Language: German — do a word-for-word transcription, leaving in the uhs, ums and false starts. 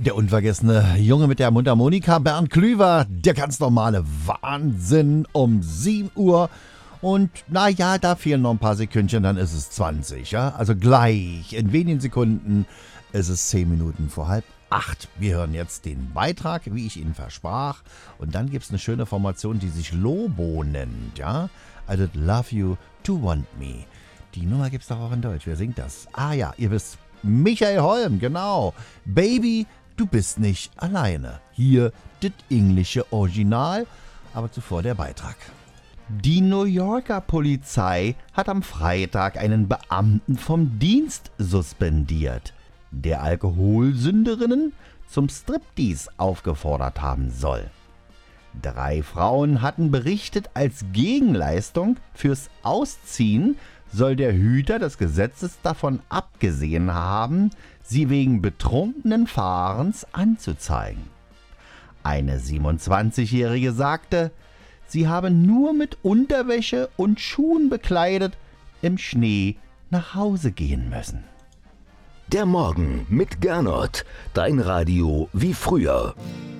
Der unvergessene Junge mit der Mundharmonika, Bernd Klüver, der ganz normale Wahnsinn um sieben Uhr. Und naja, da fehlen noch ein paar Sekündchen, dann ist es zwanzig. Ja? Also gleich, in wenigen Sekunden ist es zehn Minuten vor halb acht. Wir hören jetzt den Beitrag, wie ich Ihnen versprach. Und dann gibt es eine schöne Formation, die sich Lobo nennt. Ja? Also Love You to Want Me. Die Nummer gibt es doch auch in Deutsch. Wer singt das? Ah ja, ihr wisst, Michael Holm, genau. Baby, du bist nicht alleine. Hier das englische Original, aber zuvor der Beitrag. Die New Yorker Polizei hat am Freitag einen Beamten vom Dienst suspendiert, der Alkoholsünderinnen zum Striptease aufgefordert haben soll. Drei Frauen hatten berichtet, als Gegenleistung fürs Ausziehen soll der Hüter des Gesetzes davon abgesehen haben, sie wegen betrunkenen Fahrens anzuzeigen. Eine siebenundzwanzigjährige sagte, sie habe nur mit Unterwäsche und Schuhen bekleidet im Schnee nach Hause gehen müssen. Der Morgen mit Gernot, dein Radio wie früher.